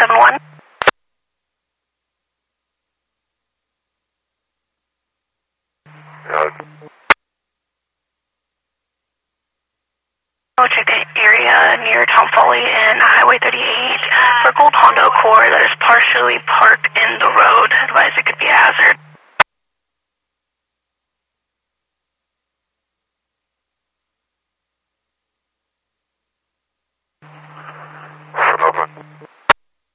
471. I'll check the area near Tom Foley and Highway 38 for Gold Honda Accord that is partially parked in the road. Advise it could be